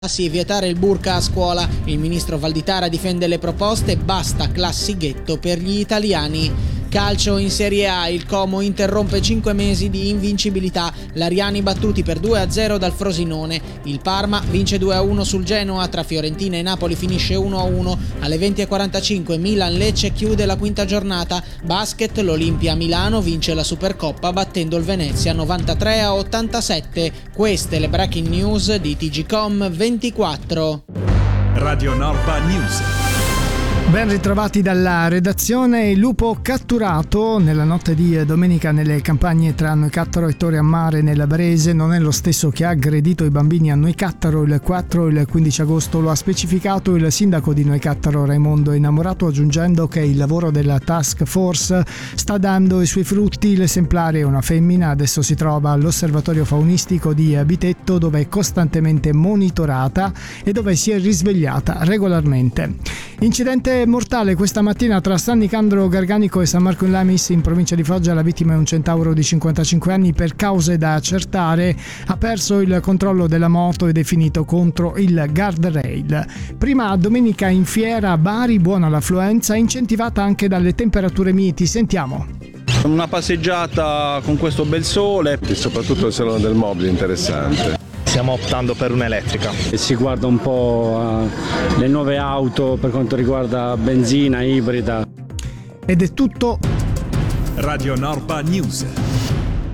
Sì, vietare il burqa a scuola. Il ministro Valditara difende le proposte, basta classi ghetto per gli italiani. Calcio in Serie A, il Como interrompe 5 mesi di invincibilità. Lariani battuti per 2-0 dal Frosinone. Il Parma vince 2-1 sul Genoa, tra Fiorentina e Napoli finisce 1-1. Alle 20:45 Milan-Lecce chiude la quinta giornata. Basket, l'Olimpia Milano vince la Supercoppa battendo il Venezia 93-87. Queste le breaking news di TGcom 24. Radio Norpa News. Ben ritrovati dalla redazione. Il lupo catturato nella notte di domenica nelle campagne tra Noicattaro e Torre a Mare nella Barese non è lo stesso che ha aggredito i bambini a Noicattaro il 4 e il 15 agosto. Lo ha specificato il sindaco di Noicattaro Raimondo Innamorato, aggiungendo che il lavoro della task force sta dando i suoi frutti. L'esemplare è una femmina, adesso si trova all'osservatorio faunistico di Bitetto, dove è costantemente monitorata e dove si è risvegliata regolarmente. Incidente mortale questa mattina tra San Nicandro Garganico e San Marco in Lamis in provincia di Foggia. La vittima è un centauro di 55 anni. Per cause da accertare ha perso il controllo della moto ed è finito contro il guardrail. Prima domenica in fiera a Bari, buona l'affluenza, incentivata anche dalle temperature miti. Sentiamo. Una passeggiata con questo bel sole e soprattutto il salone del mobile interessante. Stiamo optando per un'elettrica. E si guarda un po' le nuove auto per quanto riguarda benzina, ibrida. Ed è tutto. Radio Norpa News.